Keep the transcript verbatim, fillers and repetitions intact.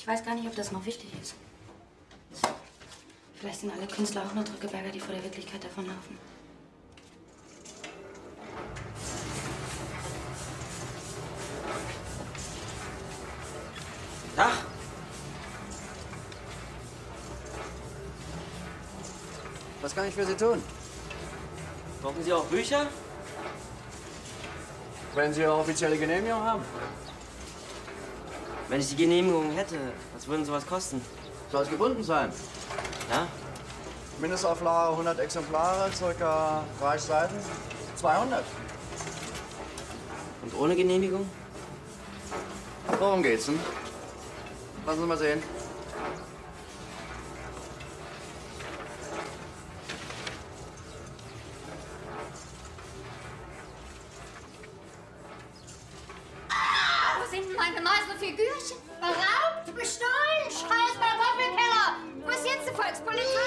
Ich weiß gar nicht, ob das noch wichtig ist. Vielleicht sind alle Künstler auch nur Drückeberger, die vor der Wirklichkeit davonlaufen. Tag! Was kann ich für Sie tun? Brauchen Sie auch Bücher? Wenn Sie eine offizielle Genehmigung haben. Wenn ich die Genehmigung hätte, was würden sowas kosten? Soll es gebunden sein? Ja? Mindestauflage hundert Exemplare, circa dreißig Seiten, zweihundert. Und ohne Genehmigung? Worum geht's denn? Lassen Sie mal sehen. Wo sind meine weißen Figürchen? Beraubt, bestohlen, Schrei aus meinem Waffelkeller. Wo ist jetzt die Volkspolizei?